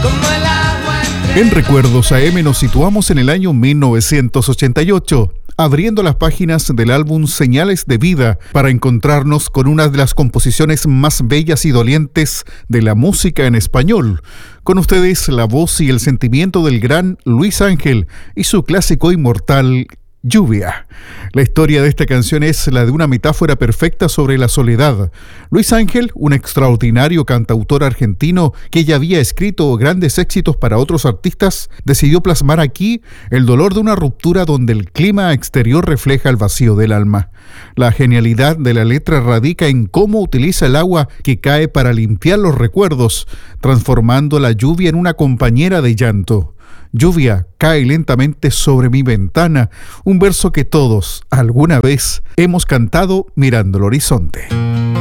En Recuerdos AM nos situamos en el año 1988, abriendo las páginas del álbum Señales de Vida para encontrarnos con una de las composiciones más bellas y dolientes de la música en español. Con ustedes la voz y el sentimiento del gran Luis Ángel y su clásico inmortal Lluvia. La historia de esta canción es la de una metáfora perfecta sobre la soledad. Luis Ángel, un extraordinario cantautor argentino que ya había escrito grandes éxitos para otros artistas, decidió plasmar aquí el dolor de una ruptura donde el clima exterior refleja el vacío del alma. La genialidad de la letra radica en cómo utiliza el agua que cae para limpiar los recuerdos, transformando la lluvia en una compañera de llanto. Lluvia cae lentamente sobre mi ventana, un verso que todos, alguna vez, hemos cantado mirando el horizonte.